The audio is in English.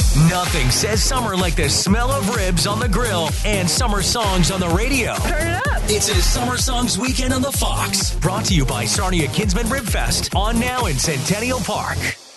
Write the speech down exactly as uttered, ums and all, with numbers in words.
Nothing says summer like the smell of ribs on the grill and summer songs on the radio. Turn it up. It's a Summer Songs Weekend on the Fox. Brought to you by Sarnia Kinsman Rib Fest. On now in Centennial Park.